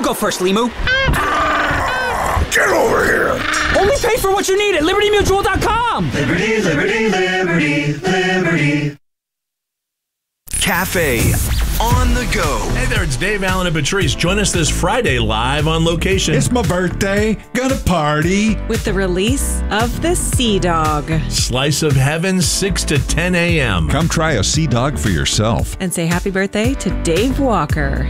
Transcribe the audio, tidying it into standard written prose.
go first, Limu. Get over here! Only pay for what you need at LibertyMutual.com. Liberty, liberty, liberty, liberty. Cafe on the go. Hey there, it's Dave Allen and Patrice. Join us this Friday live on location. It's my birthday. Gonna party. With the release of the Sea Dog. Slice of Heaven, 6 to 10 a.m. Come try a Sea Dog for yourself. And say happy birthday to Dave Walker.